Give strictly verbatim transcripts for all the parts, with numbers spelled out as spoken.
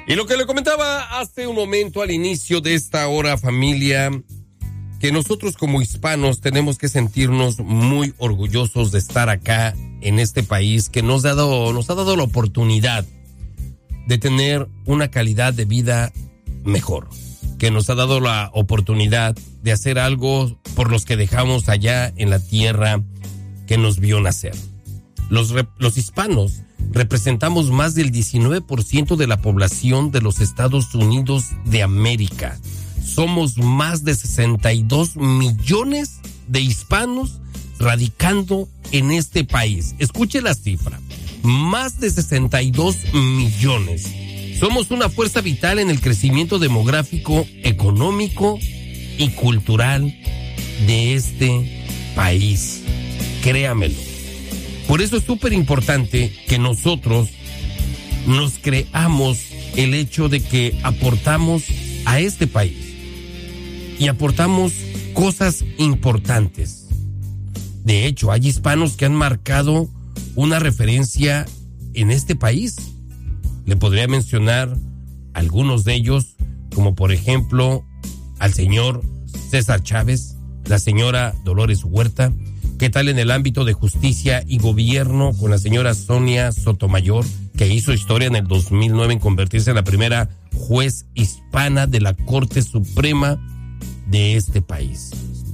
Y lo que le comentaba hace un momento al inicio de esta hora, familia, que nosotros como hispanos tenemos que sentirnos muy orgullosos de estar acá en este país que nos ha dado, nos ha dado la oportunidad de tener una calidad de vida mejor, que nos ha dado la oportunidad de hacer algo por los que dejamos allá en la tierra que nos vio nacer. Los, los hispanos representamos más del diecinueve por ciento de la población de los Estados Unidos de América. Somos más de sesenta y dos millones de hispanos radicando en este país. Escuche la cifra, más de sesenta y dos millones. Somos una fuerza vital en el crecimiento demográfico, económico y cultural de este país. Créamelo. Por eso es súper importante que nosotros nos creamos el hecho de que aportamos a este país y aportamos cosas importantes. De hecho, hay hispanos que han marcado una referencia en este país. Le podría mencionar algunos de ellos, como por ejemplo al señor César Chávez, la señora Dolores Huerta. ¿Qué tal en el ámbito de justicia y gobierno con la señora Sonia Sotomayor, que hizo historia en el dos mil nueve en convertirse en la primera juez hispana de la Corte Suprema de este país?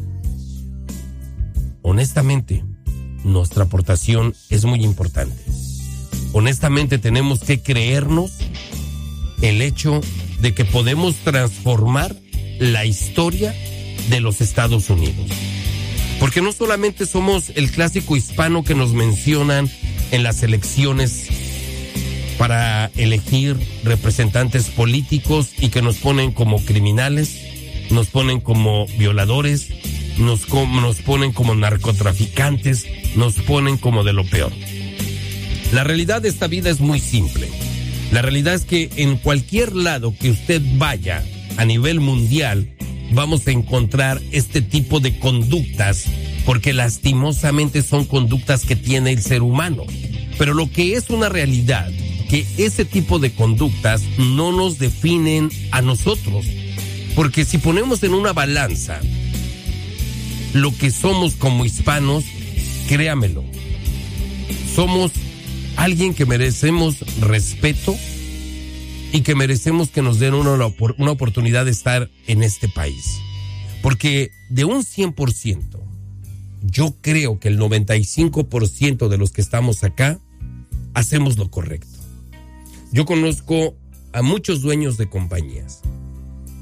Honestamente, nuestra aportación es muy importante. Honestamente, tenemos que creernos el hecho de que podemos transformar la historia de los Estados Unidos. Porque no solamente somos el clásico hispano que nos mencionan en las elecciones para elegir representantes políticos y que nos ponen como criminales, nos ponen como violadores, nos, nos ponen como narcotraficantes, nos ponen como de lo peor. La realidad de esta vida es muy simple. La realidad es que en cualquier lado que usted vaya a nivel mundial, vamos a encontrar este tipo de conductas, porque lastimosamente son conductas que tiene el ser humano. Pero lo que es una realidad, que ese tipo de conductas no nos definen a nosotros. Porque si ponemos en una balanza lo que somos como hispanos, créamelo, somos alguien que merecemos respeto y que merecemos que nos den una, una oportunidad de estar en este país. Porque de un cien por ciento, yo creo que el noventa y cinco por ciento de los que estamos acá hacemos lo correcto. Yo conozco a muchos dueños de compañías,